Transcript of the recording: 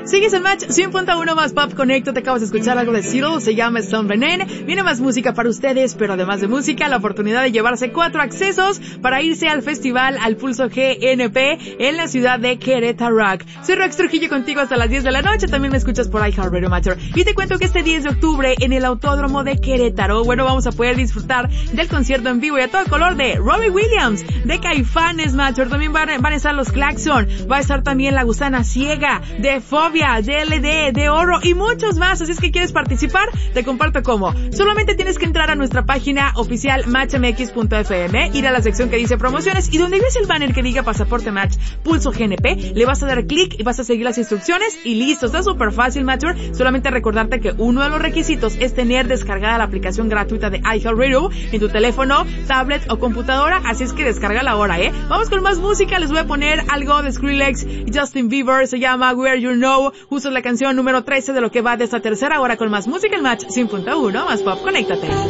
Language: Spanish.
Sigues en Match 100.1 más Pop Connecto. Te acabas de escuchar algo de Cyril, se llama Stone Venin. Viene más música para ustedes, pero además de música, la oportunidad de llevarse 4 accesos para irse al festival Al Pulso GNP en la ciudad de Querétaro. Soy Rox Trujillo contigo hasta las 10 de la noche. También me escuchas por iHeartRadio Matter. Y te cuento que este 10 de octubre en el Autódromo de Querétaro, vamos a poder disfrutar del concierto en vivo y a todo color de Robbie Williams, de Caifanes, Matter. También van a estar los Claxon, va a estar también La Gusana Ciega, de Fobia, de LD, de Oro y muchos más. Así es que quieres participar, te comparto cómo. Solamente tienes que entrar a nuestra página oficial matchmx.fm, ir a la sección que dice promociones y donde ves el banner que diga Pasaporte Match Pulso GNP, le vas a dar clic y vas a seguir las instrucciones y listo. Está súper fácil, Matter. Solamente recordarte que uno de los requisitos es tener descargada la aplicación gratuita de iHeartRadio en tu teléfono, tablet o computadora, así es que descárgala ahora, Vamos con más música, les voy a poner algo de Skrillex y Justin Bieber, se llama Where You Know, justo la canción número 13 de lo que va de esta tercera hora con más música en Match 100.1 más Pop, conéctate.